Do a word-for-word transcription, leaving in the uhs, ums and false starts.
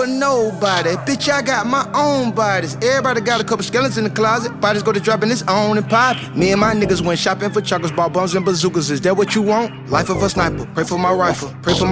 for nobody. Bitch, I got my own bodies. Everybody got a couple skeletons in the closet. Bodies go to dropping its own and poppin'. Me and my niggas went shopping for chocolates, bought bums and bazookas. Is that what you want? Life of a sniper. Pray for my rifle. Pray for my